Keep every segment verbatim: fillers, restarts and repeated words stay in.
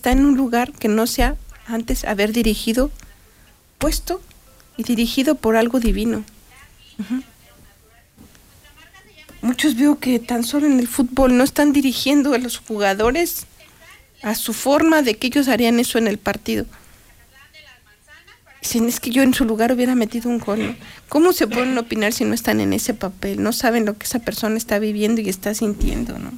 está en un lugar que no sea antes haber dirigido, puesto y dirigido por algo divino. Uh-huh. Muchos veo que tan solo en el fútbol no están dirigiendo a los jugadores a su forma de que ellos harían eso en el partido. Dicen, es que yo en su lugar hubiera metido un gol, ¿no? ¿Cómo se pueden opinar si no están en ese papel? No saben lo que esa persona está viviendo y está sintiendo, ¿no?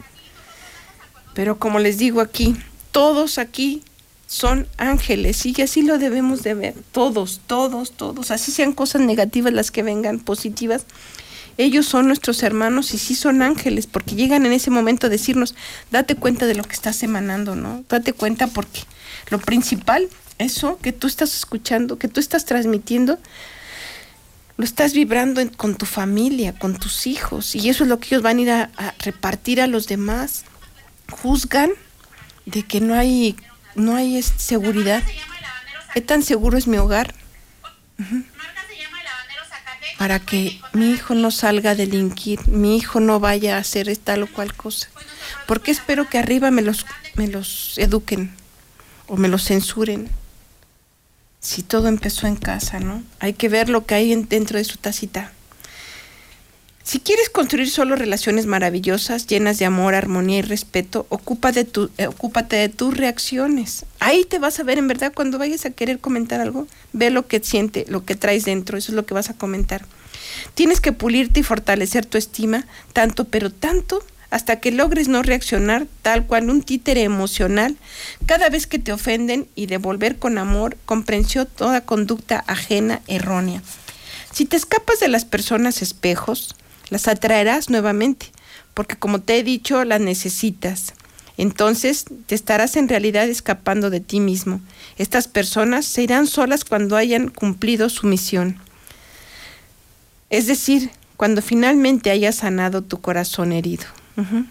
Pero como les digo aquí, todos aquí son ángeles y así lo debemos de ver. Todos, todos, todos. Así sean cosas negativas las que vengan, positivas. Ellos son nuestros hermanos y sí son ángeles, porque llegan en ese momento a decirnos, date cuenta de lo que estás emanando, ¿no? Date cuenta porque lo principal, eso que tú estás escuchando, que tú estás transmitiendo, lo estás vibrando en, con tu familia, con tus hijos, y eso es lo que ellos van a ir a, a repartir a los demás. Juzgan de que no hay, no hay es, seguridad. ¿Qué tan seguro es mi hogar? Uh-huh. Para que mi hijo no salga a delinquir, mi hijo no vaya a hacer tal o cual cosa. ¿Por qué espero que arriba me los, me los eduquen o me los censuren? Si todo empezó en casa, ¿no? Hay que ver lo que hay en, dentro de su tacita. Si quieres construir solo relaciones maravillosas, llenas de amor, armonía y respeto, ocupa de tu, eh, ocúpate de tus reacciones. Ahí te vas a ver, en verdad, cuando vayas a querer comentar algo, ve lo que siente, lo que traes dentro, eso es lo que vas a comentar. Tienes que pulirte y fortalecer tu estima, tanto, pero tanto, hasta que logres no reaccionar tal cual un títere emocional cada vez que te ofenden y devolver con amor, comprensión toda conducta ajena, errónea. Si te escapas de las personas espejos, las atraerás nuevamente, porque como te he dicho, las necesitas. Entonces te estarás en realidad escapando de ti mismo. Estas personas se irán solas cuando hayan cumplido su misión. Es decir, cuando finalmente hayas sanado tu corazón herido. Uh-huh.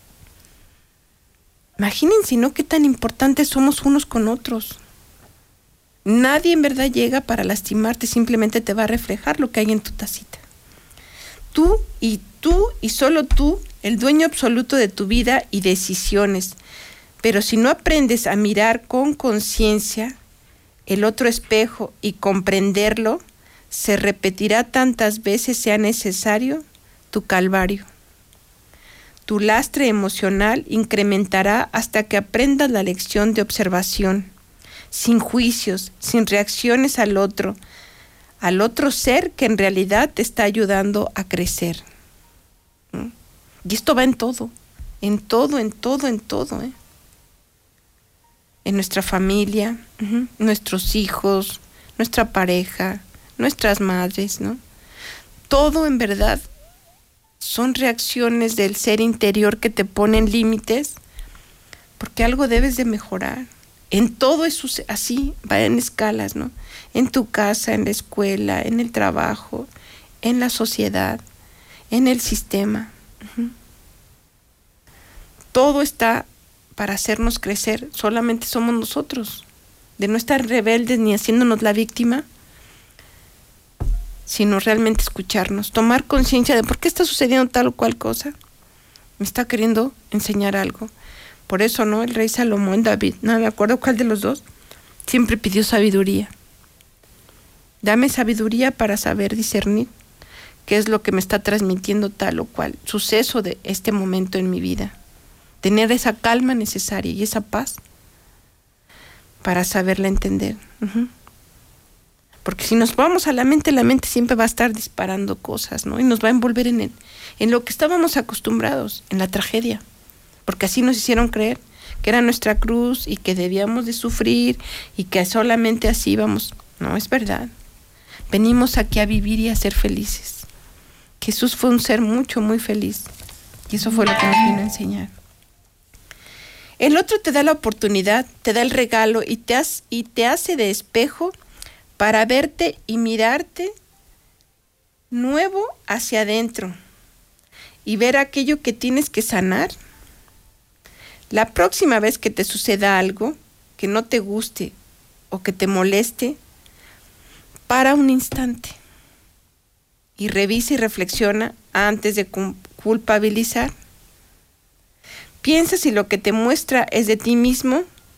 Imagínense, ¿no? Qué tan importantes somos unos con otros. Nadie en verdad llega para lastimarte, simplemente te va a reflejar lo que hay en tu tacita. Tú y tú y solo tú, el dueño absoluto de tu vida y decisiones. Pero si no aprendes a mirar con conciencia el otro espejo y comprenderlo, se repetirá tantas veces sea necesario tu calvario. Tu lastre emocional incrementará hasta que aprendas la lección de observación, sin juicios, sin reacciones al otro, al otro ser que en realidad te está ayudando a crecer. ¿Mm? Y esto va en todo, en todo, en todo, en todo, ¿eh? En nuestra familia, uh-huh, nuestros hijos, nuestra pareja, nuestras madres, ¿no? Todo en verdad son reacciones del ser interior que te ponen límites, porque algo debes de mejorar. En todo eso así, va en escalas, ¿no? En tu casa, en la escuela, en el trabajo, en la sociedad, en el sistema. Uh-huh. Todo está para hacernos crecer, solamente somos nosotros, de no estar rebeldes ni haciéndonos la víctima, sino realmente escucharnos, tomar conciencia de por qué está sucediendo tal o cual cosa. Me está queriendo enseñar algo. Por eso, ¿no? El rey Salomón, David, no me acuerdo cuál de los dos, siempre pidió sabiduría. Dame sabiduría para saber discernir qué es lo que me está transmitiendo tal o cual suceso de este momento en mi vida. Tener esa calma necesaria y esa paz para saberla entender. Uh-huh. Porque si nos vamos a la mente, la mente siempre va a estar disparando cosas, ¿no? Y nos va a envolver en el, en lo que estábamos acostumbrados, en la tragedia. Porque así nos hicieron creer que era nuestra cruz y que debíamos de sufrir y que solamente así íbamos. No, es verdad. Venimos aquí a vivir y a ser felices. Jesús fue un ser mucho, muy feliz. Y eso fue lo que nos vino a enseñar. El otro te da la oportunidad, te da el regalo y te, has, y te hace de espejo para verte y mirarte nuevo hacia adentro y ver aquello que tienes que sanar. La próxima vez que te suceda algo que no te guste o que te moleste, para un instante y revisa y reflexiona antes de culpabilizar. Piensa si lo que te muestra es de ti mismo